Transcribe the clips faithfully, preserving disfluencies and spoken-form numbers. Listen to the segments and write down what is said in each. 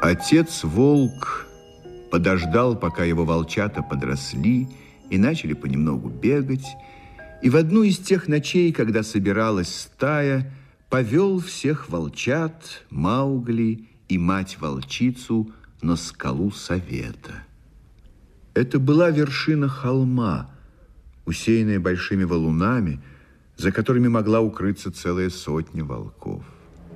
Отец-волк подождал, пока его волчата подросли и начали понемногу бегать, и в одну из тех ночей, когда собиралась стая, повел всех волчат, Маугли и мать-волчицу на скалу совета. Это была вершина холма, усеянная большими валунами, за которыми могла укрыться целая сотня волков.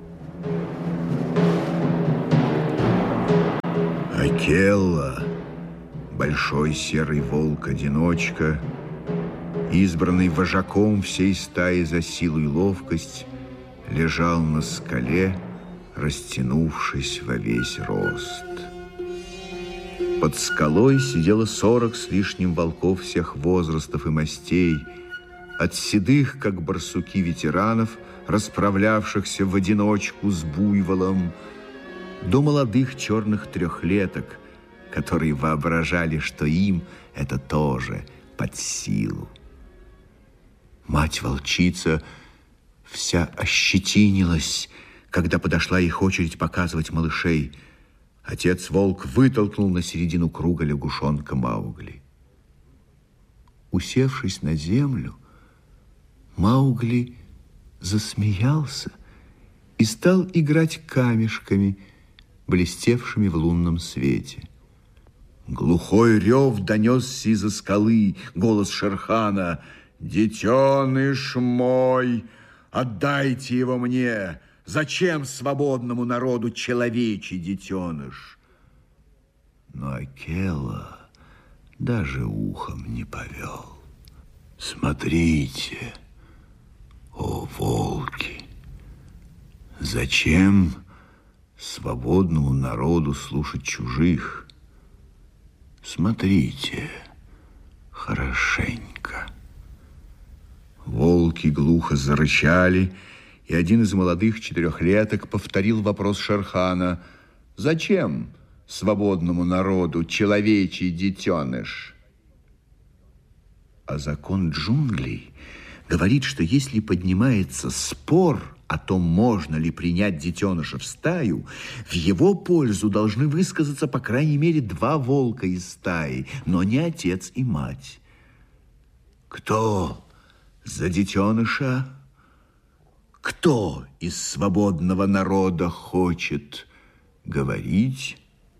Акелла, большой серый волк-одиночка, избранный вожаком всей стаи за силу и ловкость, лежал на скале, растянувшись во весь рост. Под скалой сидело сорок с лишним волков всех возрастов и мастей, от седых, как барсуки ветеранов, расправлявшихся в одиночку с буйволом, до молодых черных трехлеток, которые воображали, что им это тоже под силу. Мать-волчица вся ощетинилась, когда подошла их очередь показывать малышей. Отец-волк вытолкнул на середину круга лягушонка Маугли. Усевшись на землю, Маугли засмеялся и стал играть камешками, блестевшими в лунном свете. Глухой рев донесся из-за скалы, голос Шерхана: «Детеныш мой, отдайте его мне! Зачем свободному народу человечий детеныш?» Но Акелла даже ухом не повел. «Смотрите, о волки, зачем свободному народу слушать чужих? Смотрите хорошенько». Волки глухо зарычали, и один из молодых четырехлеток повторил вопрос Шерхана: «Зачем свободному народу человечий детеныш?» А закон джунглей говорит, что если поднимается спор о том, можно ли принять детеныша в стаю, в его пользу должны высказаться по крайней мере два волка из стаи, но не отец и мать. Кто за детеныша? Кто из свободного народа хочет говорить?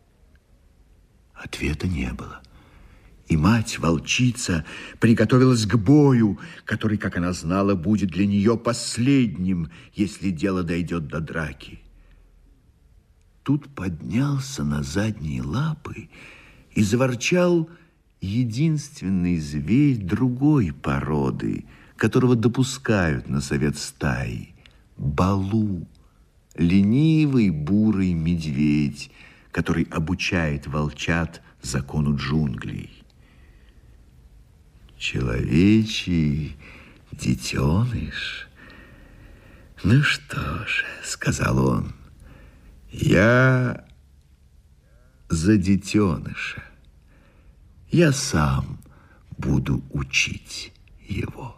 Ответа не было. И мать-волчица приготовилась к бою, который, как она знала, будет для нее последним, если дело дойдет до драки. Тут поднялся на задние лапы и заворчал единственный зверь другой породы, которого допускают на совет стаи — Балу, ленивый бурый медведь, который обучает волчат закону джунглей. «Человечий детеныш? Ну что же, — сказал он, — я за детеныша. Я сам буду учить его».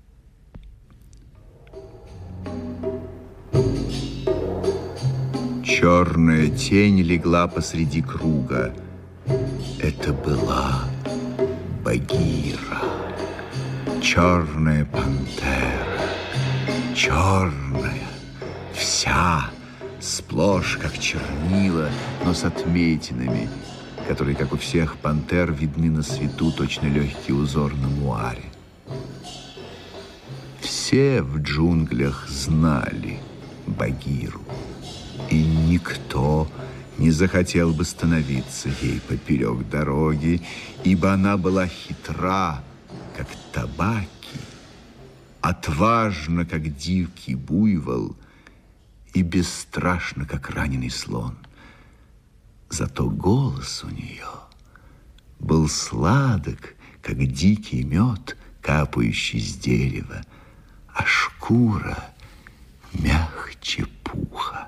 Черная тень легла посреди круга. Это была Багира, черная пантера, черная, вся, сплошь как чернила, но с отметинами, которые, как у всех пантер, видны на свету, точно легкий узор на муаре. Все в джунглях знали Багиру, и никто не захотел бы становиться ей поперек дороги, ибо она была хитра, как табаки, отважна, как дикий буйвол, и бесстрашна, как раненый слон. Зато голос у нее был сладок, как дикий мед, капающий с дерева, а шкура мягче пуха.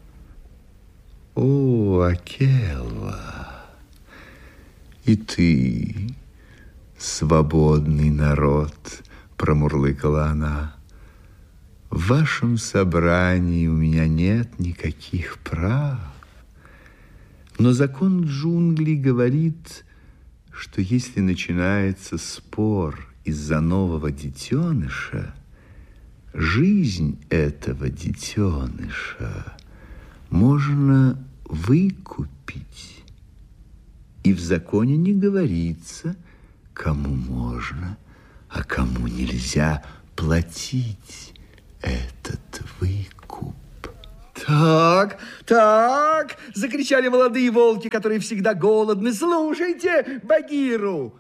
«О, Акелла, и ты, свободный народ, — промурлыкала она, — в вашем собрании у меня нет никаких прав. Но закон джунглей говорит, что если начинается спор из-за нового детеныша, жизнь этого детеныша можно выкупить. И в законе не говорится, кому можно, а кому нельзя платить этот выкуп. Так, так, закричали молодые волки, которые всегда голодны. Слушайте Багиру.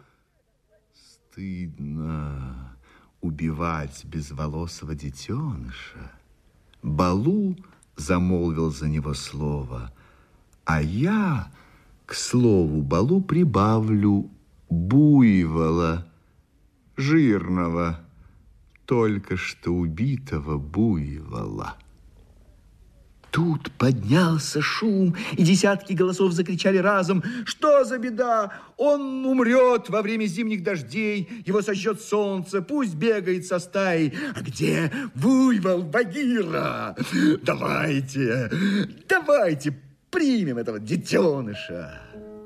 Стыдно убивать безволосого детеныша. Балу замолвил за него слово, а я, к слову Балу, прибавлю буйвола, жирного, только что убитого буйвола. Тут поднялся шум, и десятки голосов закричали разом: что за беда? Он умрет во время зимних дождей, его сожжет солнце, пусть бегает со стаей. А где буйвол Багира? Давайте, давайте примем этого детеныша.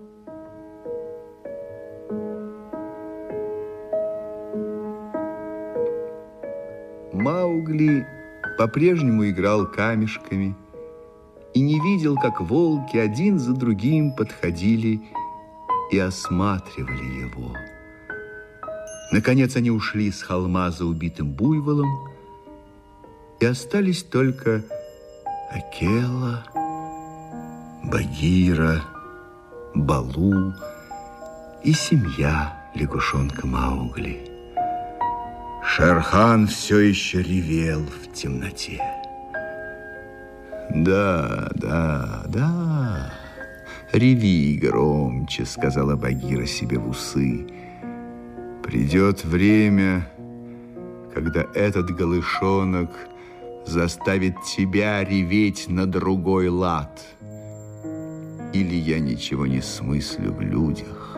Маугли по-прежнему играл камешками и не видел, как волки один за другим подходили и осматривали его. Наконец они ушли с холма за убитым буйволом, и остались только Акела, Багира, Балу и семья лягушонка Маугли. Шер-хан все еще ревел в темноте. «Да, да, да, реви громче», — сказала Багира себе в усы. «Придет время, когда этот голышонок заставит тебя реветь на другой лад. Или я ничего не смыслю в людях».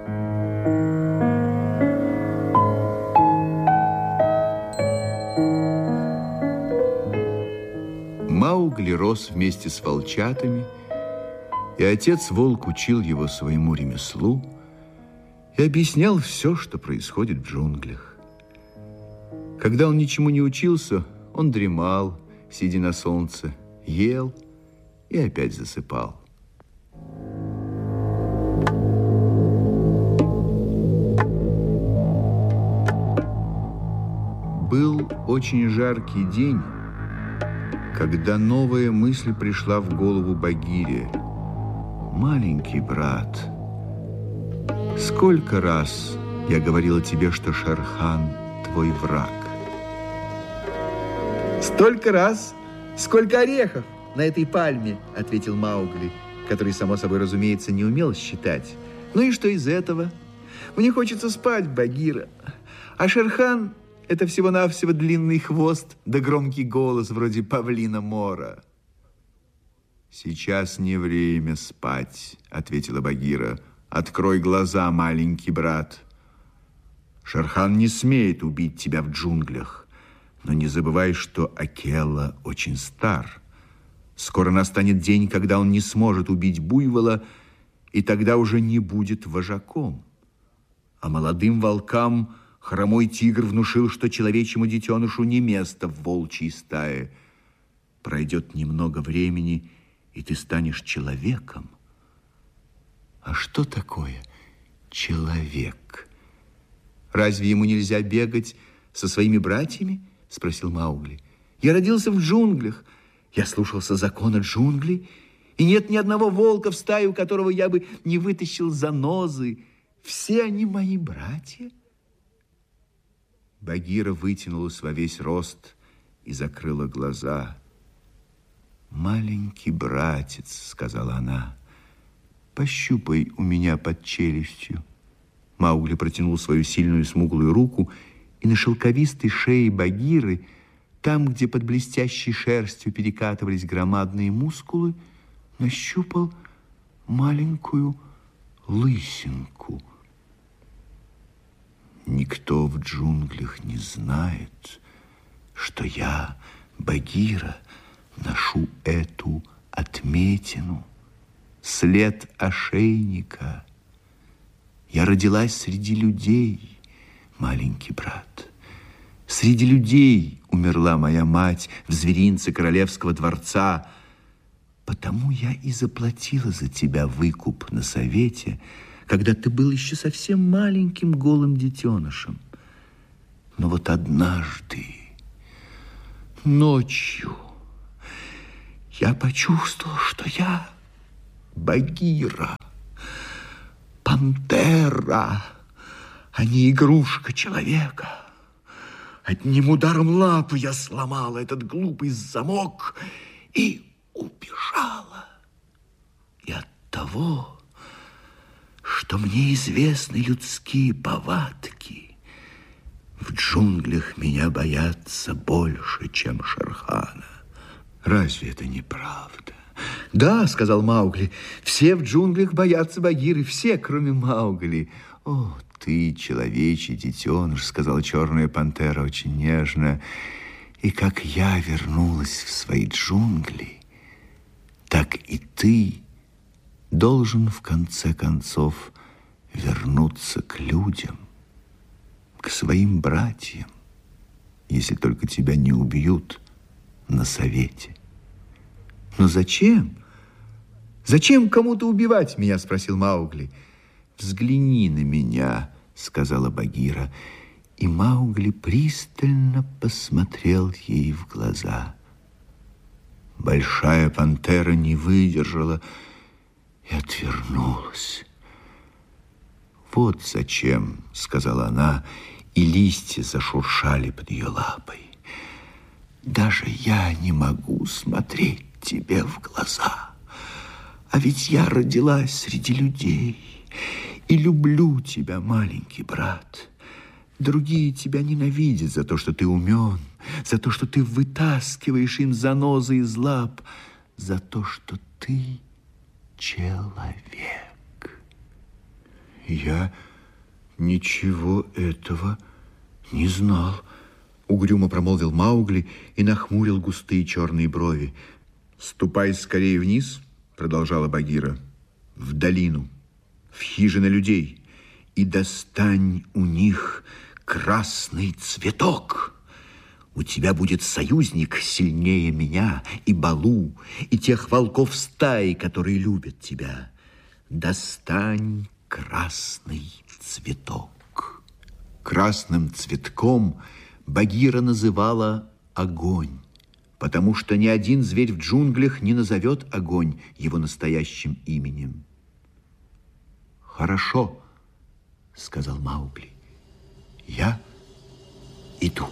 Маугли рос вместе с волчатами, и отец-волк учил его своему ремеслу и объяснял все, что происходит в джунглях. Когда он ничему не учился, он дремал, сидя на солнце, ел и опять засыпал. Был очень жаркий день, когда новая мысль пришла в голову Багире. «Маленький брат, сколько раз я говорила тебе, что Шер-хан твой враг?» «Столько раз, сколько орехов на этой пальме», — ответил Маугли, который, само собой разумеется, не умел считать. «Ну и что из этого? Мне хочется спать, Багира. А Шер-хан — это всего-навсего длинный хвост да громкий голос вроде павлина Мора». «Сейчас не время спать», — ответила Багира. «Открой глаза, маленький брат. Шер-хан не смеет убить тебя в джунглях, но не забывай, что Акела очень стар. Скоро настанет день, когда он не сможет убить буйвола, и тогда уже не будет вожаком. А молодым волкам хромой тигр внушил, что человечьему детенышу не место в волчьей стае. Пройдет немного времени, и ты станешь человеком». «А что такое человек? Разве ему нельзя бегать со своими братьями?» — спросил Маугли. «Я родился в джунглях, я слушался закона джунглей, и нет ни одного волка в стае, у которого я бы не вытащил занозы. Все они мои братья». Багира вытянулась во весь рост и закрыла глаза. «Маленький братец», — сказала она, — «пощупай у меня под челюстью». Маугли протянул свою сильную смуглую руку, и на шелковистой шее Багиры, там, где под блестящей шерстью перекатывались громадные мускулы, нащупал маленькую лысинку. «Никто в джунглях не знает, что я, Багира, ношу эту отметину», — след ошейника. Я родилась среди людей, маленький брат. Среди людей умерла моя мать в зверинце королевского дворца. Потому я и заплатила за тебя выкуп на совете, когда ты был еще совсем маленьким голым детенышем. Но вот однажды, ночью, я почувствовал, что я Багира, пантера, а не игрушка человека. Одним ударом лапы я сломала этот глупый замок и убежала. И от того, что мне известны людские повадки, в джунглях меня боятся больше, чем Шерхана. Разве это не правда? Да, сказал Маугли, все в джунглях боятся Багиры, все, кроме Маугли. О, ты, человечий детеныш, сказала черная пантера очень нежно, и как я вернулась в свои джунгли, так и ты должен в конце концов вернуться к людям, к своим братьям, если только тебя не убьют на совете. Но зачем? Зачем кому-то убивать меня, спросил Маугли. Взгляни на меня, сказала Багира, и Маугли пристально посмотрел ей в глаза. Большая пантера не выдержала и отвернулась. Вот зачем, сказала она, и листья зашуршали под ее лапой. Даже я не могу смотреть тебе в глаза, а ведь я родилась среди людей и люблю тебя, маленький брат. Другие тебя ненавидят за то, что ты умен, за то, что ты вытаскиваешь им занозы из лап, за то, что ты человек. Я ничего этого не знал, угрюмо промолвил Маугли и нахмурил густые черные брови. Ступай скорее вниз, продолжала Багира, в долину, в хижины людей, и достань у них красный цветок. У тебя будет союзник сильнее меня и Балу, и тех волков стаи, которые любят тебя. Достань красный цветок. Красным цветком Багира называла огонь, потому что ни один зверь в джунглях не назовет огонь его настоящим именем. Хорошо, сказал Маугли, я иду.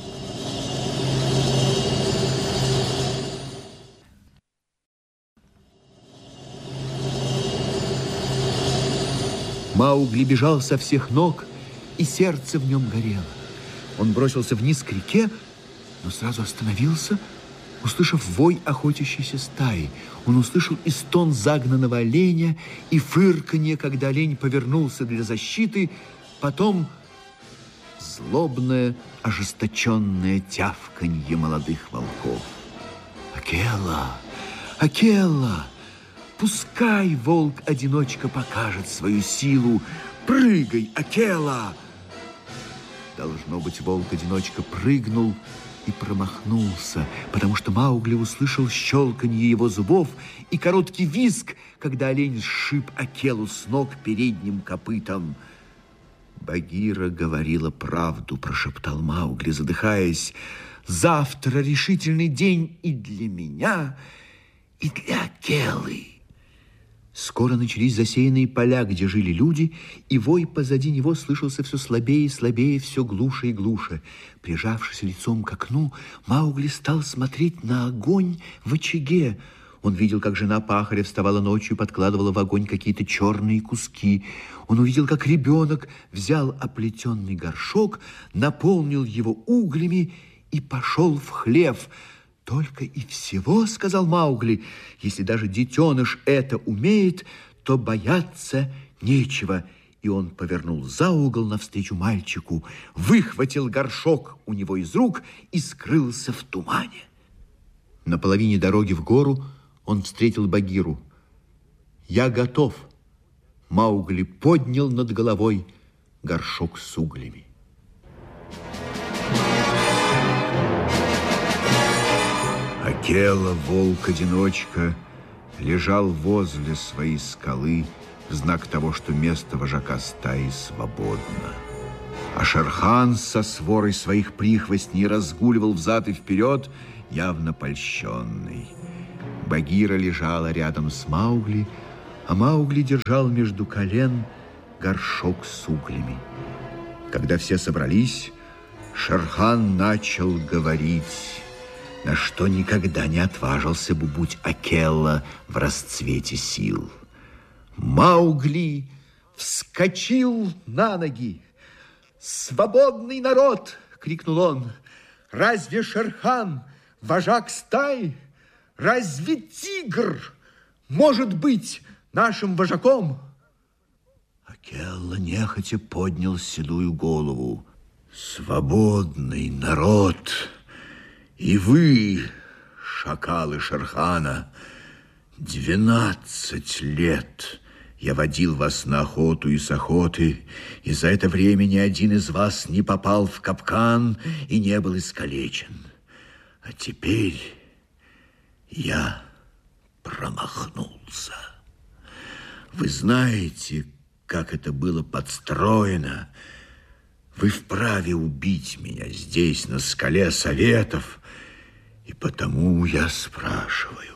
Маугли бежал со всех ног, и сердце в нем горело. Он бросился вниз к реке, но сразу остановился, услышав вой охотящейся стаи. Он услышал и стон загнанного оленя, и фырканье, когда олень повернулся для защиты, потом злобное, ожесточенное тявканье молодых волков. Акела! Акела! Пускай волк-одиночка покажет свою силу. Прыгай, Акела! Должно быть, волк-одиночка прыгнул и промахнулся, потому что Маугли услышал щелканье его зубов и короткий визг, когда олень сшиб Акелу с ног передним копытом. Багира говорила правду, прошептал Маугли, задыхаясь. Завтра решительный день и для меня, и для Акелы. Скоро начались засеянные поля, где жили люди, и вой позади него слышался все слабее и слабее, все глуше и глуше. Прижавшись лицом к окну, Маугли стал смотреть на огонь в очаге. Он видел, как жена пахаря вставала ночью и подкладывала в огонь какие-то черные куски. Он увидел, как ребенок взял оплетенный горшок, наполнил его углями и пошел в хлев. Только и всего, сказал Маугли, если даже детеныш это умеет, то бояться нечего. И он повернул за угол навстречу мальчику, выхватил горшок у него из рук и скрылся в тумане. На половине дороги в гору он встретил Багиру. Я готов. Маугли поднял над головой горшок с углями. Акела, волк-одиночка, лежал возле своей скалы в знак того, что место вожака стаи свободно. А Шерхан со сворой своих прихвостней разгуливал взад и вперед, явно польщенный. Багира лежала рядом с Маугли, а Маугли держал между колен горшок с углями. Когда все собрались, Шерхан начал говорить, на что никогда не отважился бы, будь Акела в расцвете сил. Маугли вскочил на ноги. «Свободный народ!» — крикнул он. «Разве Шерхан вожак стаи? Разве тигр может быть нашим вожаком?» Акела нехотя поднял седую голову. «Свободный народ! И вы, шакалы Шерхана, двенадцать лет я водил вас на охоту и с охоты, и за это время ни один из вас не попал в капкан и не был искалечен. А теперь я промахнулся. Вы знаете, как это было подстроено. Вы вправе убить меня здесь, на скале Советов, и потому я спрашиваю,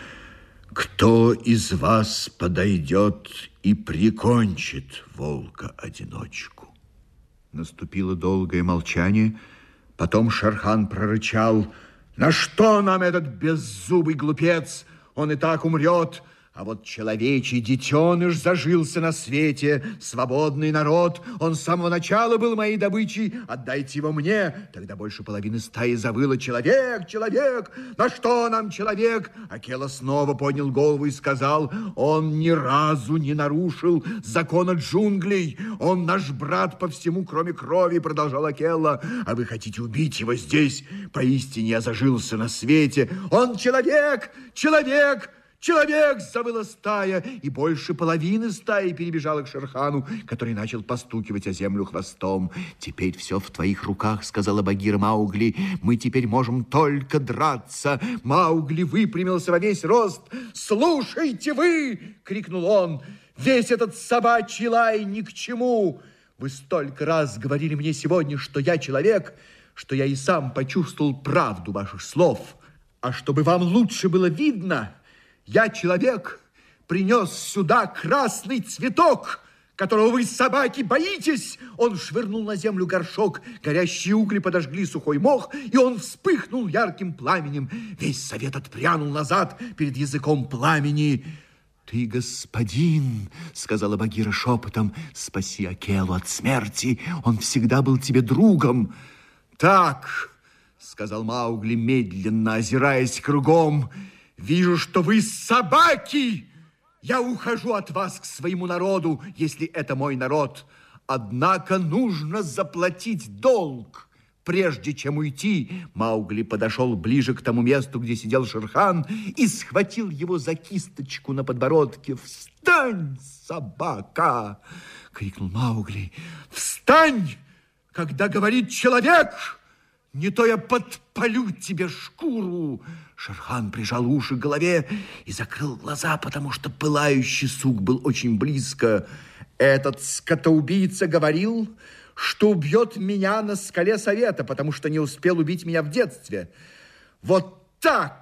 кто из вас подойдет и прикончит волка-одиночку? Наступило долгое молчание. Потом Шерхан прорычал: на что нам этот беззубый глупец? Он и так умрет. А вот человечий детеныш зажился на свете, свободный народ. Он с самого начала был моей добычей. Отдайте его мне. Тогда больше половины стаи завыло: человек, человек, на что нам человек? Акела снова поднял голову и сказал: он ни разу не нарушил закона джунглей. Он наш брат по всему, кроме крови, продолжал Акела. А вы хотите убить его здесь? Поистине я зажился на свете. Он человек, человек, «Человек!» — завыла стая, и больше половины стаи перебежала к Шерхану, который начал постукивать о землю хвостом. «Теперь все в твоих руках», — сказала Багира Маугли. «Мы теперь можем только драться». Маугли выпрямился во весь рост. «Слушайте вы!» — крикнул он. «Весь этот собачий лай ни к чему. Вы столько раз говорили мне сегодня, что я человек, что я и сам почувствовал правду ваших слов. А чтобы вам лучше было видно, я, человек, принес сюда красный цветок, которого вы, собаки, боитесь!» Он швырнул на землю горшок, горящие угли подожгли сухой мох, и он вспыхнул ярким пламенем. Весь совет отпрянул назад перед языком пламени. «Ты, господин, — сказала Багира шепотом, — спаси Акелу от смерти, он всегда был тебе другом». «Так, — сказал Маугли, медленно озираясь кругом, — вижу, что вы собаки. Я ухожу от вас к своему народу, если это мой народ. Однако нужно заплатить долг. Прежде чем уйти, Маугли подошел ближе к тому месту, где сидел Шерхан, и схватил его за кисточку на подбородке. «Встань, собака!» — крикнул Маугли. «Встань, когда говорит человек! Не то я подпалю тебе шкуру!» Шерхан прижал уши к голове и закрыл глаза, потому что пылающий сук был очень близко. «Этот скотоубийца говорил, что убьет меня на скале Совета, потому что не успел убить меня в детстве. Вот так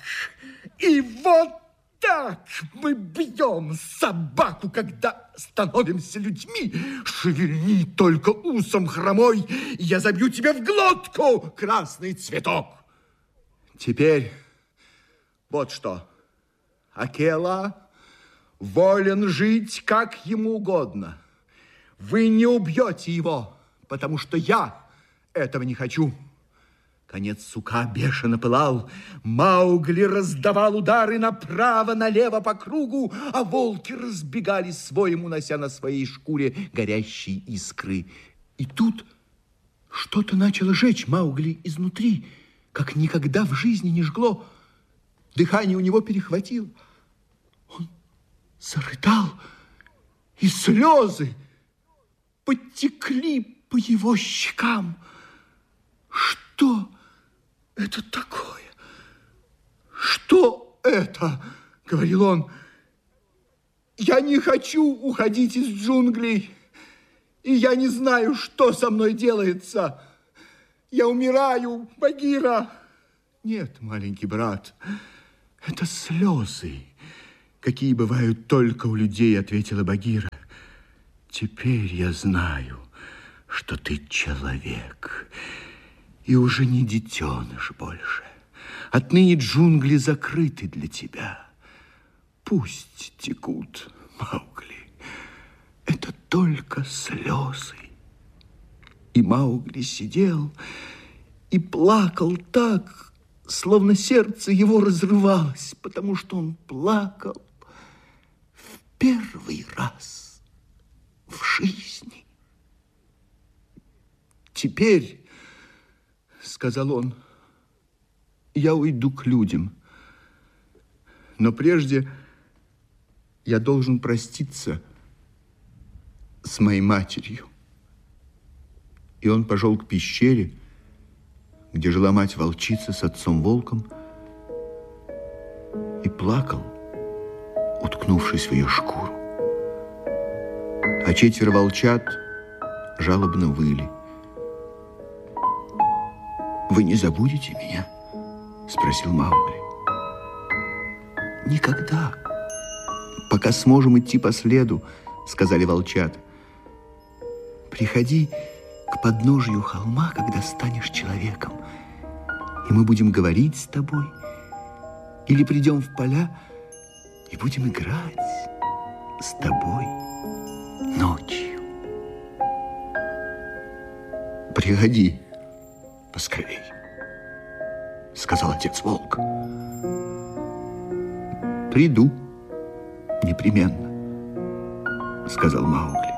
и вот так мы бьем собаку, когда становимся людьми. Шевельни только усом хромой, и я забью тебе в глотку красный цветок». Теперь вот что. Акела волен жить, как ему угодно. Вы не убьете его, потому что я этого не хочу. Конец сука бешено пылал. Маугли раздавал удары направо-налево по кругу, а волки разбегались своим, унося на своей шкуре горящие искры. И тут что-то начало жечь Маугли изнутри, как никогда в жизни не жгло. Дыхание у него перехватило. Он зарыдал, и слезы потекли по его щекам. Что это такое? Что это? Говорил он. Я не хочу уходить из джунглей, и я не знаю, что со мной делается. Я умираю, Багира. Нет, маленький брат, это слезы, какие бывают только у людей, ответила Багира. Теперь я знаю, что ты человек, и уже не детеныш больше. Отныне джунгли закрыты для тебя. Пусть текут, Маугли, это только слезы. И Маугли сидел и плакал так, словно сердце его разрывалось, потому что он плакал в первый раз в жизни. Теперь, сказал он, я уйду к людям, но прежде я должен проститься с моей матерью. И он пошел к пещере, где жила мать-волчица с отцом-волком, и плакал, уткнувшись в ее шкуру. А четверо волчат жалобно выли. «Вы не забудете меня?» — спросил Маугли. «Никогда, пока сможем идти по следу», — сказали волчата. «Приходи к подножию холма, когда станешь человеком, и мы будем говорить с тобой, или придем в поля и будем играть с тобой ночью». «Приходи поскорей», — сказал отец-волк. «Приду непременно», — сказал Маугли.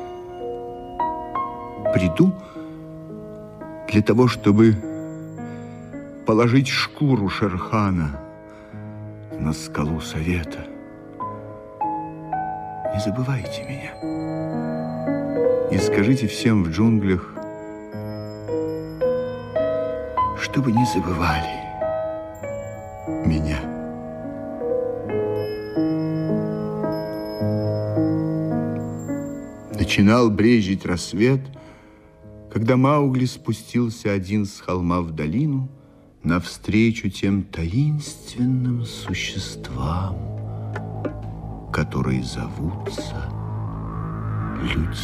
«Приду для того, чтобы положить шкуру Шерхана на скалу совета. Не забывайте меня и скажите всем в джунглях, чтобы не забывали меня». Начинал брезжить рассвет, когда Маугли спустился один с холма в долину навстречу тем таинственным существам, которые зовутся людьми.